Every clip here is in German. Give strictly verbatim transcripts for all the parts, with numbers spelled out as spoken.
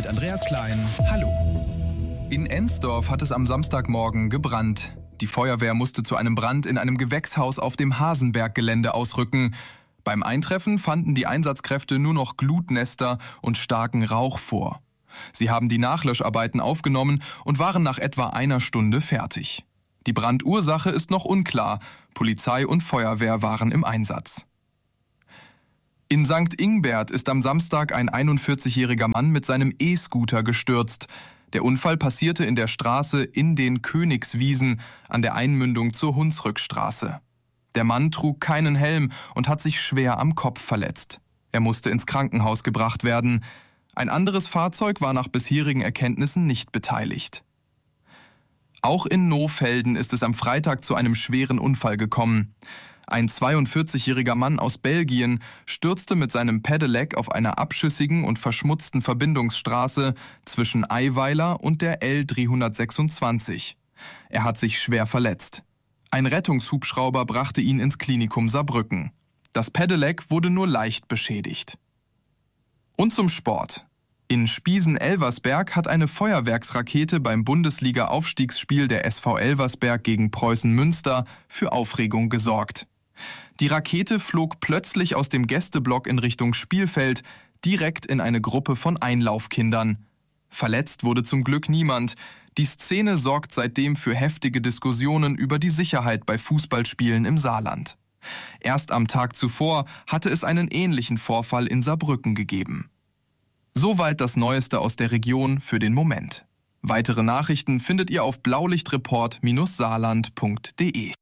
mit Andreas Klein. Hallo. In Ensdorf hat es am Samstagmorgen gebrannt. Die Feuerwehr musste zu einem Brand in einem Gewächshaus auf dem Hasenberg-Gelände ausrücken. Beim Eintreffen fanden die Einsatzkräfte nur noch Glutnester und starken Rauch vor. Sie haben die Nachlöscharbeiten aufgenommen und waren nach etwa einer Stunde fertig. Die Brandursache ist noch unklar. Polizei und Feuerwehr waren im Einsatz. In Sankt Ingbert ist am Samstag ein einundvierzigjähriger Mann mit seinem E-Scooter gestürzt. Der Unfall passierte in der Straße in den Königswiesen an der Einmündung zur Hunsrückstraße. Der Mann trug keinen Helm und hat sich schwer am Kopf verletzt. Er musste ins Krankenhaus gebracht werden. Ein anderes Fahrzeug war nach bisherigen Erkenntnissen nicht beteiligt. Auch in Nohfelden ist es am Freitag zu einem schweren Unfall gekommen. Ein zweiundvierzigjähriger Mann aus Belgien stürzte mit seinem Pedelec auf einer abschüssigen und verschmutzten Verbindungsstraße zwischen Eiweiler und der L dreihundertsechsundzwanzig. Er hat sich schwer verletzt. Ein Rettungshubschrauber brachte ihn ins Klinikum Saarbrücken. Das Pedelec wurde nur leicht beschädigt. Und zum Sport. In Spiesen-Elversberg hat eine Feuerwerksrakete beim Bundesliga-Aufstiegsspiel der S V Elversberg gegen Preußen Münster für Aufregung gesorgt. Die Rakete flog plötzlich aus dem Gästeblock in Richtung Spielfeld, direkt in eine Gruppe von Einlaufkindern. Verletzt wurde zum Glück niemand. Die Szene sorgt seitdem für heftige Diskussionen über die Sicherheit bei Fußballspielen im Saarland. Erst am Tag zuvor hatte es einen ähnlichen Vorfall in Saarbrücken gegeben. Soweit das Neueste aus der Region für den Moment. Weitere Nachrichten findet ihr auf blaulichtreport saarland punkt de.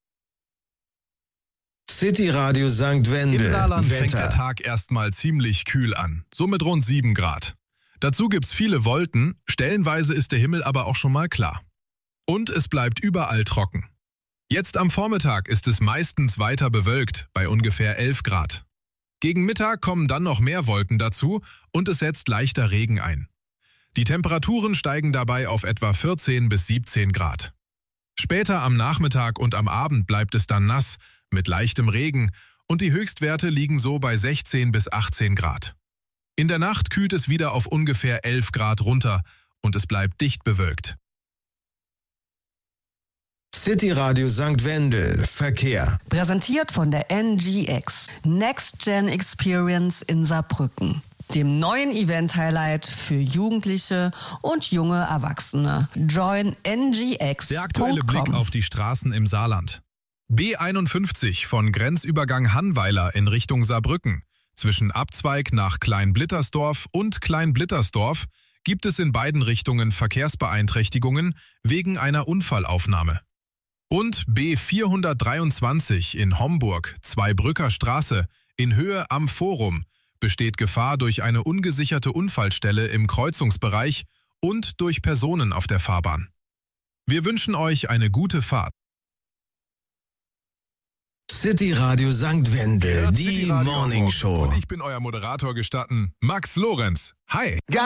City Radio Sankt Wendel. Im Saarland Wetter. fängt der Tag erstmal ziemlich kühl an, so mit rund sieben Grad. Dazu gibt's viele Wolken, stellenweise ist der Himmel aber auch schon mal klar. Und es bleibt überall trocken. Jetzt am Vormittag ist es meistens weiter bewölkt, bei ungefähr elf Grad. Gegen Mittag kommen dann noch mehr Wolken dazu und es setzt leichter Regen ein. Die Temperaturen steigen dabei auf etwa vierzehn bis siebzehn Grad. Später am Nachmittag und am Abend bleibt es dann nass, mit leichtem Regen und die Höchstwerte liegen so bei sechzehn bis achtzehn Grad. In der Nacht kühlt es wieder auf ungefähr elf Grad runter und es bleibt dicht bewölkt. City Radio Sankt Wendel. Verkehr. Präsentiert von der N G X. Next Gen Experience in Saarbrücken. Dem neuen Event-Highlight für Jugendliche und junge Erwachsene. Join N G X Punkt com. Der aktuelle Blick auf die Straßen im Saarland. B einundfünfzig von Grenzübergang Hannweiler in Richtung Saarbrücken. Zwischen Abzweig nach Kleinblittersdorf und Kleinblittersdorf gibt es in beiden Richtungen Verkehrsbeeinträchtigungen wegen einer Unfallaufnahme. Und B vierhundertdreiundzwanzig in Homburg, Zweibrücker Straße, in Höhe am Forum, besteht Gefahr durch eine ungesicherte Unfallstelle im Kreuzungsbereich und durch Personen auf der Fahrbahn. Wir wünschen euch eine gute Fahrt. City Radio Sankt Wendel, Hört die City Radio Morning auf. Show. Und ich bin euer Moderator, gestatten, Max Lorenz. Hi!